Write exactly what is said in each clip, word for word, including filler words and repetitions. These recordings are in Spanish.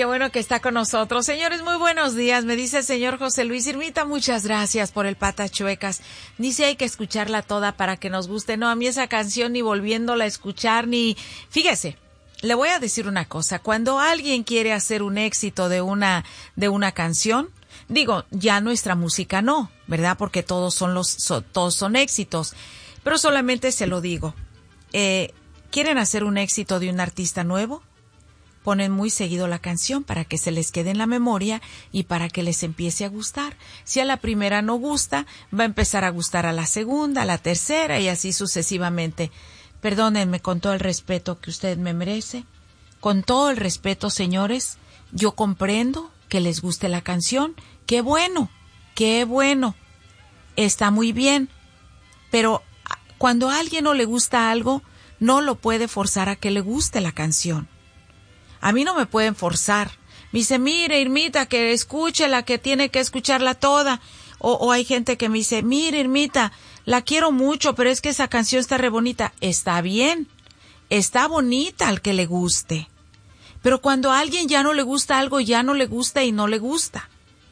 qué bueno que está con nosotros. Señores, muy buenos días. Me dice el señor José Luis Irmita, muchas gracias por el Patas Chuecas. Dice, hay que escucharla toda para que nos guste. No, a mí esa canción ni volviéndola a escuchar, ni... Fíjese, le voy a decir una cosa. Cuando alguien quiere hacer un éxito de una, de una canción, digo, ya nuestra música no, ¿verdad? Porque todos son los, so, todos son éxitos. Pero solamente se lo digo. Eh, ¿quieren hacer un éxito de un artista nuevo? Ponen muy seguido la canción para que se les quede en la memoria y para que les empiece a gustar. Si a la primera no gusta, va a empezar a gustar a la segunda, a la tercera y así sucesivamente. Perdónenme con todo el respeto que usted me merece. Con todo el respeto, señores, yo comprendo que les guste la canción. ¡Qué bueno! ¡Qué bueno! Está muy bien. Pero cuando a alguien no le gusta algo, no lo puede forzar a que le guste la canción. A mí no me pueden forzar. Me dice, mire, Irmita, que escuche la que tiene que escucharla toda. O, o hay gente que me dice, mire, Irmita, la quiero mucho, pero es que esa canción está re bonita. Está bien, está bonita al que le guste. Pero cuando a alguien ya no le gusta algo, ya no le gusta y no le gusta.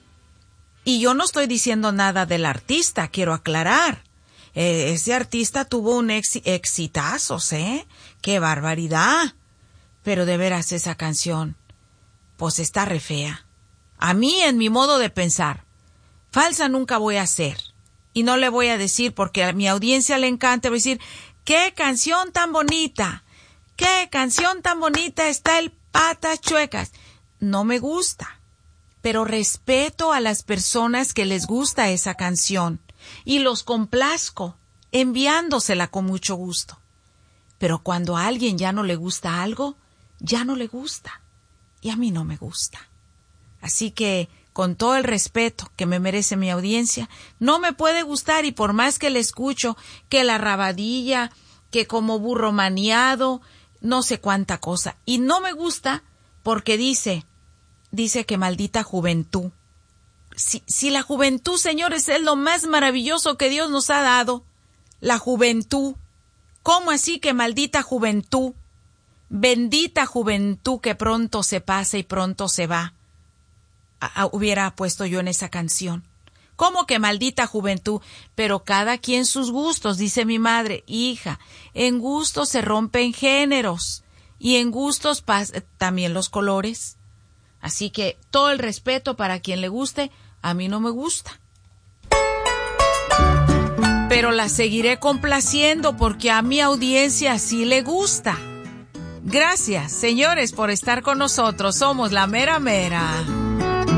Y yo no estoy diciendo nada del artista, quiero aclarar. Eh, ese artista tuvo un ex, exitazo, ¿eh? ¡Qué barbaridad! Pero de veras esa canción, pues está re fea. A mí, en mi modo de pensar, falsa nunca voy a ser. Y no le voy a decir, porque a mi audiencia le encanta, voy a decir, ¡qué canción tan bonita! ¡Qué canción tan bonita está el Patas Chuecas! No me gusta, pero respeto a las personas que les gusta esa canción y los complazco enviándosela con mucho gusto. Pero cuando a alguien ya no le gusta algo, ya no le gusta. Y a mí no me gusta. Así que, con todo el respeto que me merece mi audiencia, no me puede gustar y por más que le escucho que la rabadilla, que como burro maniado, no sé cuánta cosa. Y no me gusta porque dice, dice que maldita juventud. Si, si la juventud, señores, es lo más maravilloso que Dios nos ha dado, la juventud. ¿Cómo así que maldita juventud? Bendita juventud que pronto se pasa y pronto se va. A, a, hubiera puesto yo en esa canción. ¿Cómo que maldita juventud? Pero cada quien sus gustos, dice mi madre. Hija, en gustos se rompen géneros y en gustos pas- también los colores. Así que todo el respeto para quien le guste, a mí no me gusta. Pero la seguiré complaciendo porque a mi audiencia sí le gusta. Gracias, señores, por estar con nosotros. Somos la mera mera.